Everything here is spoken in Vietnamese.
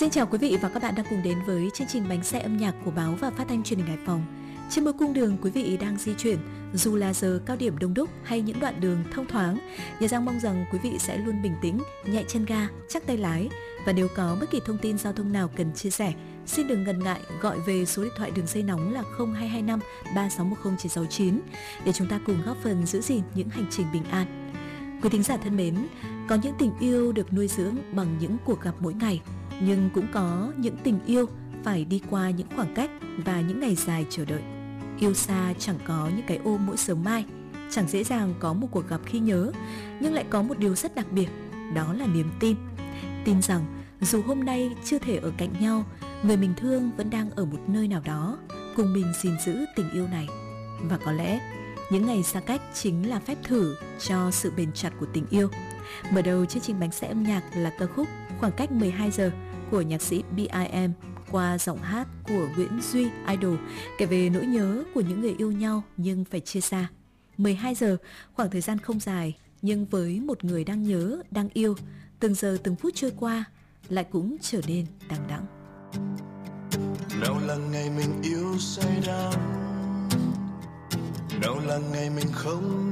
Xin chào quý vị và các bạn đang cùng đến với chương trình Bánh xe âm nhạc của báo và phát thanh truyền hình Hải Phòng. Trên mỗi cung đường quý vị đang di chuyển, dù là giờ cao điểm đông đúc hay những đoạn đường thông thoáng, Nhật Giang mong rằng quý vị sẽ luôn bình tĩnh, nhẹ chân ga, chắc tay lái. Và nếu có bất kỳ thông tin giao thông nào cần chia sẻ, xin đừng ngần ngại gọi về số điện thoại đường dây nóng là 0225 3610 969 để chúng ta cùng góp phần giữ gìn những hành trình bình an. Quý thính giả thân mến, có những tình yêu được nuôi dưỡng bằng những cuộc gặp mỗi ngày, nhưng cũng có những tình yêu phải đi qua những khoảng cách và những ngày dài chờ đợi. Yêu xa chẳng có những cái ôm mỗi sớm mai, chẳng dễ dàng có một cuộc gặp khi nhớ, nhưng lại có một điều rất đặc biệt, đó là niềm tin. Tin rằng dù hôm nay chưa thể ở cạnh nhau, người mình thương vẫn đang ở một nơi nào đó, cùng mình gìn giữ tình yêu này. Và có lẽ những ngày xa cách chính là phép thử cho sự bền chặt của tình yêu. Mở đầu chương trình Bánh xe âm nhạc là ca khúc Khoảng cách 12 giờ của nhạc sĩ B.I.M qua giọng hát của Nguyễn Duy Idol, kể về nỗi nhớ của những người yêu nhau nhưng phải chia xa. 12 giờ, khoảng thời gian không dài, nhưng với một người đang nhớ, đang yêu, từng giờ từng phút trôi qua lại cũng trở nên đằng đẵng. Nào là ngày mình yêu say đắm, nào là ngày mình không